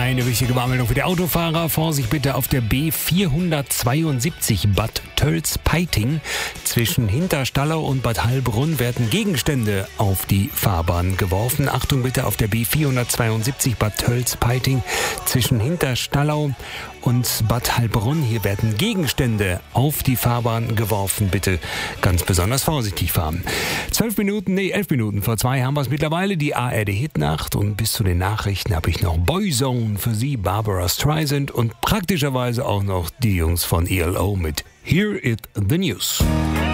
Eine wichtige Warnmeldung für die Autofahrer. Vorsicht bitte auf der B472 Bad Tölz-Peiting. Zwischen Hinterstallau und Bad Heilbrunn werden Gegenstände auf die Fahrbahn geworfen. Achtung bitte auf der B472 Bad Tölz-Peiting. Zwischen Hinterstallau und Bad Heilbrunn. Hier werden Gegenstände auf die Fahrbahn geworfen. Bitte ganz besonders vorsichtig fahren. 11 Minuten vor 2 haben wir es mittlerweile. Die ARD Hitnacht. Und bis zu den Nachrichten habe ich noch Boyzone für Sie, Barbara Streisand und praktischerweise auch noch die Jungs von ELO mit Hear It The News.